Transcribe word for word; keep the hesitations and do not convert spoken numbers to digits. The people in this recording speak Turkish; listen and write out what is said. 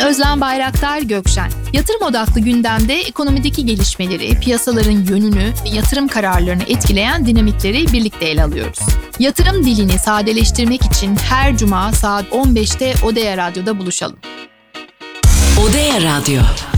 Özlem Bayraktar Gökşen. Yatırım odaklı gündemde ekonomideki gelişmeleri, piyasaların yönünü ve yatırım kararlarını etkileyen dinamikleri birlikte ele alıyoruz. Yatırım dilini sadeleştirmek için her cuma saat on beşte Odeya Radyo'da buluşalım. Odeya Radyo.